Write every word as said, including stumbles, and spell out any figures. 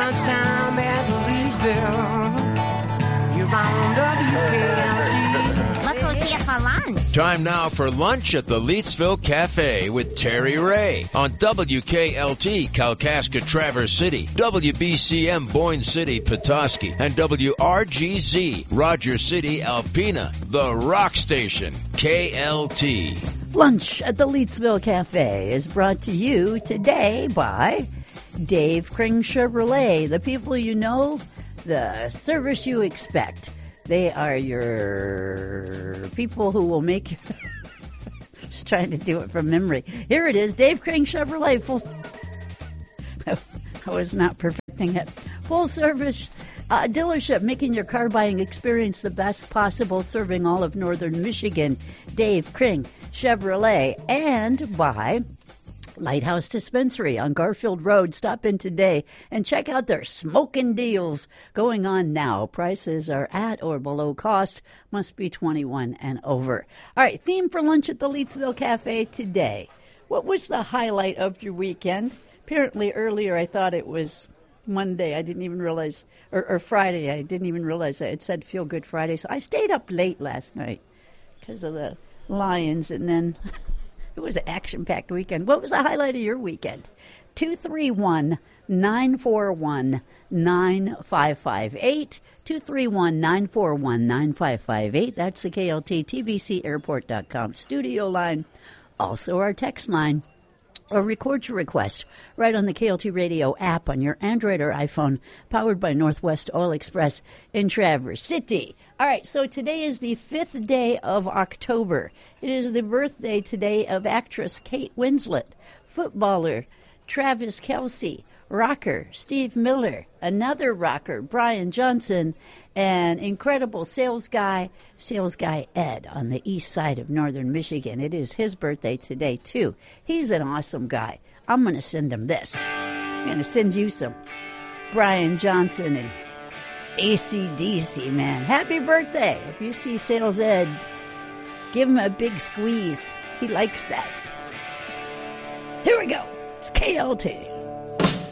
lunchtime at Leesville. You're on W K L T. Look who's here for lunch. Time now for lunch at the Leetsville Cafe with Terry Ray on W K L T Kalkaska Traverse City, W B C M Boyne City Petoskey, and W R G Z Rogers City Alpena, the rock station, K L T. Lunch at the Leetsville Cafe is brought to you today by Dave Kring Chevrolet, the people you know, the service you expect. They are your people who will make you... Just trying to do it from memory. Here it is, Dave Kring Chevrolet. Full... I was not perfecting it. Full service uh, dealership, making your car buying experience the best possible, serving all of northern Michigan. Dave Kring Chevrolet. And by Lighthouse Dispensary on Garfield Road. Stop in today and check out their smoking deals going on now. Prices are at or below cost. Must be twenty-one and over. All right, theme for lunch at the Leetsville Cafe today. What was the highlight of your weekend? Apparently earlier I thought it was Monday. I didn't even realize, or, or Friday. I didn't even realize it said Feel Good Friday. So I stayed up late last night because of the Lions, and then... It was an action-packed weekend. What was the highlight of your weekend? two three one, nine four one, nine five five eight. two three one, nine four one, nine five five eight. That's the K L T T V C airport dot com studio line. Also our text line. Or record your request right on the K L T Radio app on your Android or iPhone, powered by Northwest Oil Express in Traverse City. All right, so today is the fifth day of October. It is the birthday today of actress Kate Winslet, footballer Travis Kelce, rocker Steve Miller, another rocker Brian Johnson, and incredible sales guy, sales guy Ed on the east side of northern Michigan. It is his birthday today, too. He's an awesome guy. I'm going to send him this. I'm going to send you some Brian Johnson and A C D C, man. Happy birthday. If you see Sales Ed, give him a big squeeze. He likes that. Here we go. It's K L T.